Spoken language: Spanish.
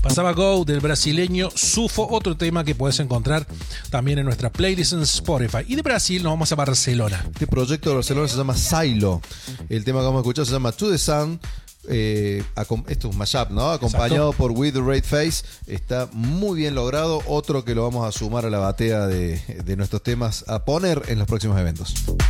Pasaba Go del brasileño Sufo, otro tema que puedes encontrar también en nuestra playlist en Spotify. Y de Brasil nos vamos a Barcelona. Este proyecto de Barcelona se llama Silo. El tema que vamos a escuchar se llama To The Sun. Esto es un mashup, ¿no? Acompañado por With The Right Face. Está muy bien logrado. Otro que lo vamos a sumar a la batea de nuestros temas a poner en los próximos eventos.